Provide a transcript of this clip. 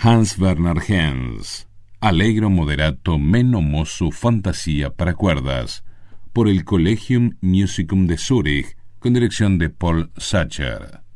Hans Werner Henze, Allegro moderato meno mosso fantasía para cuerdas, por el Collegium Musicum de Zúrich, con dirección de Paul Sacher.